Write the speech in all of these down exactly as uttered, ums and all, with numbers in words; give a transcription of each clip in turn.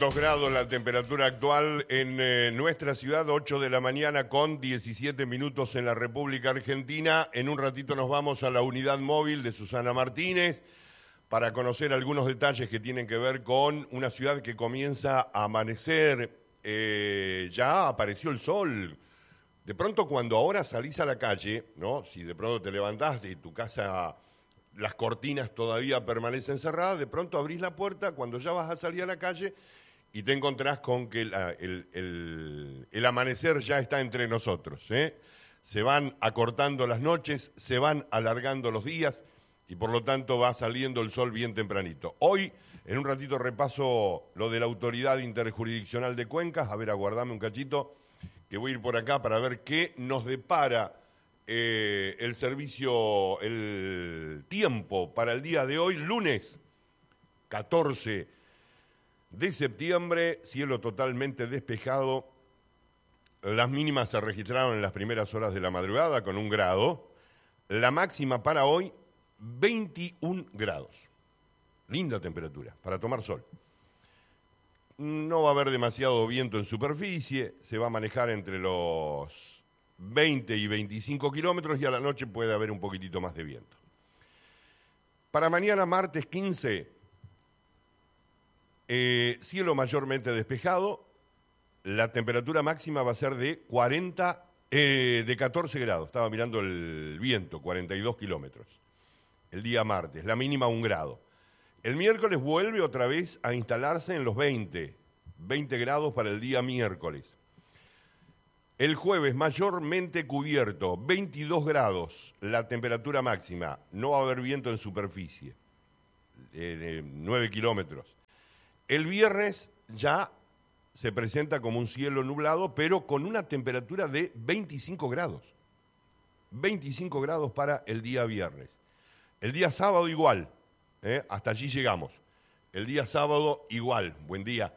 Dos grados la temperatura actual en eh, nuestra ciudad, ocho de la mañana con diecisiete minutos en la República Argentina. En un ratito nos vamos a la unidad móvil de Susana Martínez para conocer algunos detalles que tienen que ver con una ciudad que comienza a amanecer. Eh, ya apareció el sol. De pronto, cuando ahora salís a la calle, ¿no? Si de pronto te levantás y tu casa, las cortinas todavía permanecen cerradas, de pronto abrís la puerta cuando ya vas a salir a la calle y te encontrás con que la, el, el, el amanecer ya está entre nosotros, ¿eh? Se van acortando las noches, se van alargando los días y por lo tanto va saliendo el sol bien tempranito. Hoy, en un ratito repaso lo de la Autoridad Interjurisdiccional de Cuencas. A ver, aguardame un cachito, que voy a ir por acá para ver qué nos depara eh, el servicio, el tiempo para el día de hoy, lunes catorce de septiembre, cielo totalmente despejado. Las mínimas se registraron en las primeras horas de la madrugada con un grado. La máxima para hoy, veintiún grados. Linda temperatura para tomar sol. No va a haber demasiado viento en superficie, se va a manejar entre los veinte y veinticinco kilómetros y a la noche puede haber un poquitito más de viento. Para mañana, martes quince, eh, cielo mayormente despejado, la temperatura máxima va a ser de cuarenta, eh, de catorce grados, estaba mirando el viento, cuarenta y dos kilómetros, el día martes, la mínima un grado. El miércoles vuelve otra vez a instalarse en los veinte, veinte grados para el día miércoles. El jueves mayormente cubierto, veintidós grados la temperatura máxima, no va a haber viento en superficie, eh, de nueve kilómetros. El viernes ya se presenta como un cielo nublado, pero con una temperatura de veinticinco grados. veinticinco grados para el día viernes. El día sábado igual. ¿Eh? Hasta allí llegamos. El día sábado igual, buen día.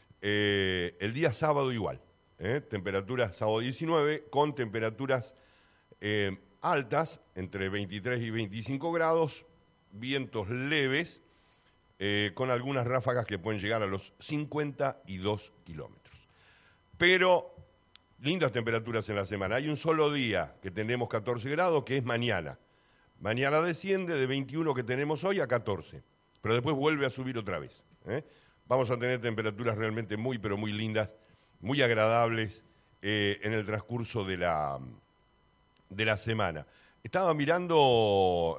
Eh, el día sábado igual. ¿eh? Temperaturas sábado diecinueve, con temperaturas eh, altas, entre veintitrés y veinticinco grados, vientos leves, eh, con algunas ráfagas que pueden llegar a los cincuenta y dos kilómetros. Pero lindas temperaturas en la semana. Hay un solo día que tenemos catorce grados, que es mañana. Mañana desciende de veintiuno que tenemos hoy a catorce, pero después vuelve a subir otra vez. ¿eh? Vamos a tener temperaturas realmente muy, pero muy lindas, muy agradables eh, en el transcurso de la, de la semana. Estaba mirando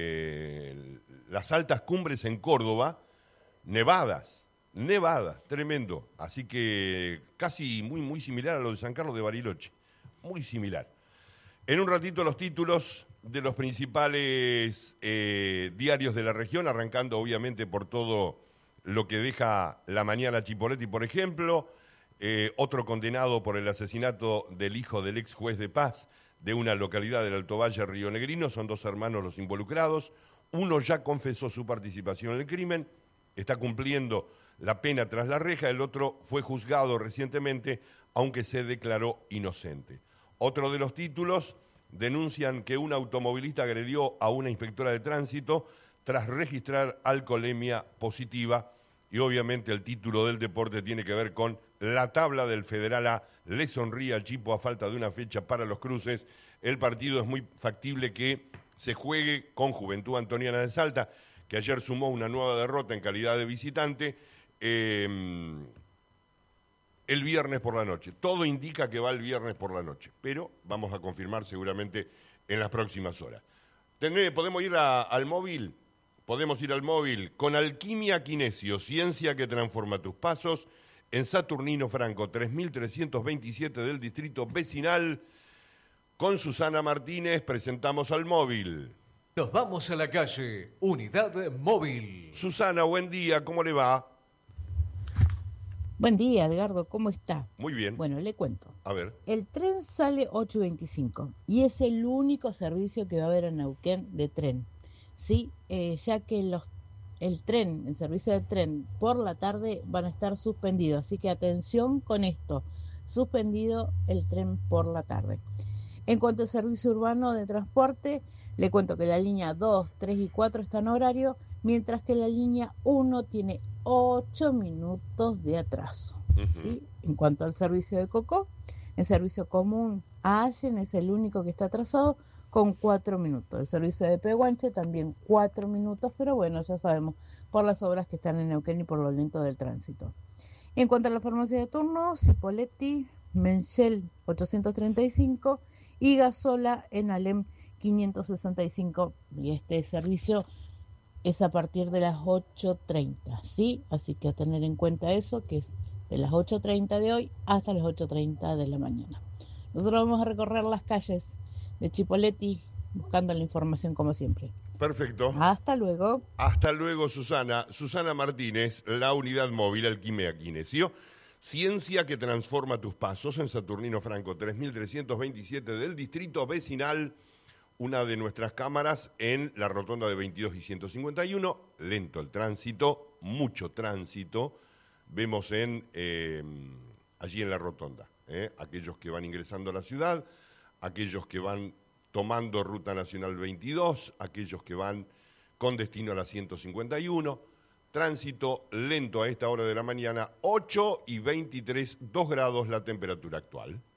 eh, las altas cumbres en Córdoba, nevadas, nevadas, tremendo. Así que casi muy, muy similar a lo de San Carlos de Bariloche, muy similar. En un ratito los títulos de los principales eh, diarios de la región, arrancando obviamente por todo lo que deja La Mañana Chipoleti, por ejemplo, eh, otro condenado por el asesinato del hijo del ex juez de paz de una localidad del Alto Valle rionegrino. Son dos hermanos los involucrados, uno ya confesó su participación en el crimen, está cumpliendo la pena tras la reja, el otro fue juzgado recientemente, aunque se declaró inocente. Otro de los títulos: denuncian que un automovilista agredió a una inspectora de tránsito tras registrar alcoholemia positiva. Y obviamente el título del deporte tiene que ver con la tabla del Federal A. Le sonríe al Chipo a falta de una fecha para los cruces. El partido es muy factible que se juegue con Juventud Antoniana de Salta, que ayer sumó una nueva derrota en calidad de visitante, eh, el viernes por la noche. Todo indica que va el viernes por la noche, pero vamos a confirmar seguramente en las próximas horas. Tendré, ¿podemos ir a, al móvil? Podemos ir al móvil con Alquimia Kinesio, ciencia que transforma tus pasos, en Saturnino Franco, tres mil trescientos veintisiete del Distrito Vecinal. Con Susana Martínez presentamos al móvil. Nos vamos a la calle, Unidad Móvil. Susana, buen día, ¿cómo le va? Buen día, Edgardo, ¿cómo está? Muy bien. Bueno, le cuento. A ver. El tren sale ocho y veinticinco y es el único servicio que va a haber en Neuquén de tren. Sí, eh, ya que los, el tren, el servicio de tren por la tarde van a estar suspendidos. Así que atención con esto, suspendido el tren por la tarde. En cuanto al servicio urbano de transporte, le cuento que la línea dos, tres y cuatro están en horario mientras que la línea uno tiene ocho minutos de atraso. Ujú. ¿Sí? En cuanto al servicio de Cocó, el servicio común a Allen es el único que está atrasado con cuatro minutos. El servicio de Pehuanche también cuatro minutos, pero bueno, ya sabemos, por las obras que están en Neuquén y por lo lento del tránsito. En cuanto a la farmacia de turno, Cipolletti, Menchel ochocientos treinta y cinco y Gasola en Alem quinientos sesenta y cinco. Y este servicio es a partir de las ocho treinta, ¿sí? Así que a tener en cuenta eso, que es de las ocho treinta de hoy hasta las ocho treinta de la mañana. Nosotros vamos a recorrer las calles de Chipolletti buscando la información como siempre. Perfecto. Hasta luego. Hasta luego, Susana. Susana Martínez, la unidad móvil Alquimia Kinesio. Ciencia que transforma tus pasos en Saturnino Franco, tres mil trescientos veintisiete del Distrito Vecinal. Una de nuestras cámaras en la rotonda de veintidós y ciento cincuenta y uno. Lento el tránsito, mucho tránsito. Vemos en eh, allí en la rotonda, ¿eh? Aquellos que van ingresando a la ciudad, aquellos que van tomando Ruta Nacional veintidós, aquellos que van con destino a la ciento cincuenta y uno. Tránsito lento a esta hora de la mañana, ocho y veintitrés, dos grados la temperatura actual.